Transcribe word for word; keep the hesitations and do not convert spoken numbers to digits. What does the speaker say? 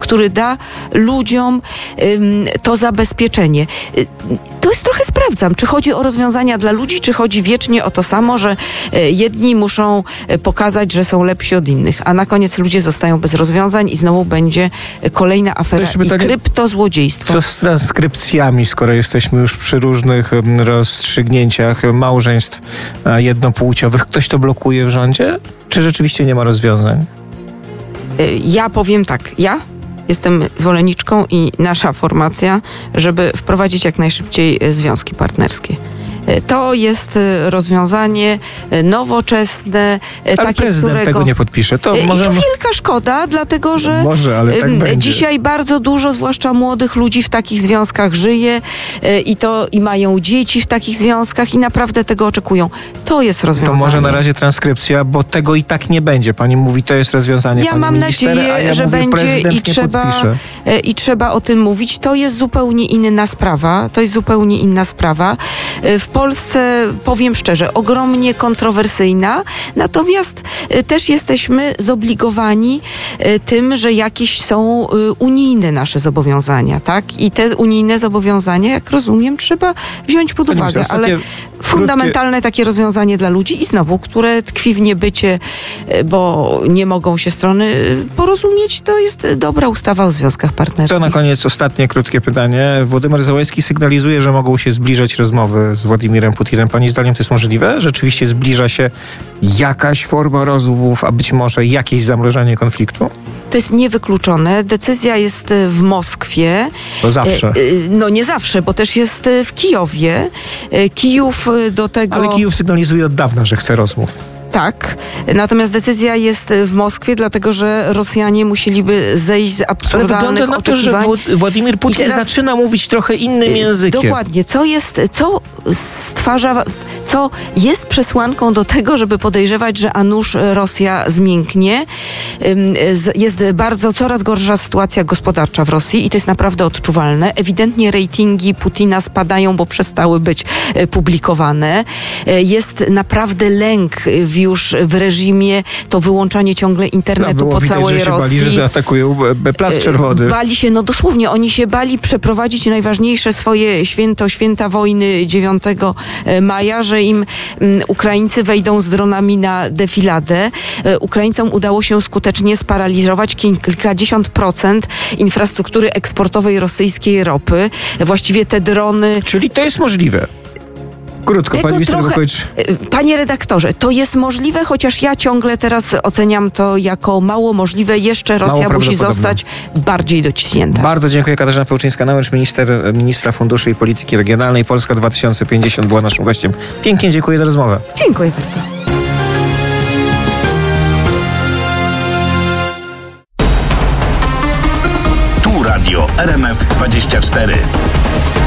który da ludziom to zabezpieczenie. To jest trochę sprawdzam, czy chodzi o rozwiązania dla ludzi, czy chodzi wiecznie o to samo, że jedni muszą pokazać, że są lepsi od innych, a na koniec ludzie zostają bez rozwiązań i znowu będzie kolejna afera i pytanie, kryptozłodziejstwo. Co z transkrypcjami, skoro jesteśmy już przy różnych rozstrzygnięciach małżeństw jednopłciowych? Ktoś to blokuje w rządzie? Czy rzeczywiście nie ma rozwiązań? Ja powiem tak, ja jestem zwolenniczką i nasza formacja, żeby wprowadzić jak najszybciej związki partnerskie. To jest rozwiązanie nowoczesne, ale takie, prezydent którego... tego nie podpisze. To może... I to wielka szkoda, dlatego że może, ale tak będzie. Dzisiaj bardzo dużo, zwłaszcza młodych ludzi w takich związkach żyje i to i mają dzieci w takich związkach i naprawdę tego oczekują. To jest rozwiązanie. To może na razie transkrypcja, bo tego i tak nie będzie. Pani mówi, to jest rozwiązanie. Ja pani mam minister, nadzieję, a ja że mówię, będzie i trzeba, i trzeba o tym mówić. To jest zupełnie inna sprawa. To jest zupełnie inna sprawa. W Polsce, powiem szczerze, ogromnie kontrowersyjna, natomiast też jesteśmy zobligowani tym, że jakieś są unijne nasze zobowiązania, tak? I te unijne zobowiązania, jak rozumiem, trzeba wziąć pod Pani uwagę, myślę, ale takie fundamentalne krótkie... takie rozwiązanie dla ludzi i znowu, które tkwi w niebycie, bo nie mogą się strony porozumieć, to jest dobra ustawa o związkach partnerskich. To na koniec ostatnie krótkie pytanie. Władimir Załański sygnalizuje, że mogą się zbliżać rozmowy z Władimirem Putinem. Pani zdaniem to jest możliwe? Rzeczywiście zbliża się jakaś forma rozmów, a być może jakieś zamrożenie konfliktu? To jest niewykluczone. Decyzja jest w Moskwie. To zawsze. No nie zawsze, bo też jest w Kijowie. Kijów do tego... Ale Kijów sygnalizuje od dawna, że chce rozmów. Tak, natomiast decyzja jest w Moskwie, dlatego że Rosjanie musieliby zejść z absurdalnych oczekiwań. Ale wygląda na to, że Władimir Putin teraz zaczyna mówić trochę innym językiem. Dokładnie. Co jest, co stwarza, co jest przesłanką do tego, żeby podejrzewać, że a nuż Rosja zmięknie. Jest bardzo, coraz gorsza sytuacja gospodarcza w Rosji i to jest naprawdę odczuwalne. Ewidentnie rejtingi Putina spadają, bo przestały być publikowane. Jest naprawdę lęk w już w reżimie, to wyłączanie ciągle internetu no, po widać, całej że się Rosji. Bali, że atakują Plac Czerwony. Bali się, no dosłownie, oni się bali przeprowadzić najważniejsze swoje święto, święta wojny dziewiątego maja, że im um, Ukraińcy wejdą z dronami na defiladę. Ukraińcom udało się skutecznie sparaliżować kilkadziesiąt procent infrastruktury eksportowej rosyjskiej ropy. Właściwie te drony... Czyli to jest możliwe. Krótko, Tego pani trochę, powiedzieć. Panie redaktorze, to jest możliwe, chociaż ja ciągle teraz oceniam to jako mało możliwe. Jeszcze Rosja musi zostać bardziej dociśnięta. Bardzo dziękuję. Katarzyna Pełczyńska-Nałęcz, minister, ministra Funduszy i Polityki Regionalnej. Polska dwa tysiące pięćdziesiąt była naszym gościem. Pięknie dziękuję za rozmowę. Dziękuję bardzo. Tu Radio R M F dwadzieścia cztery.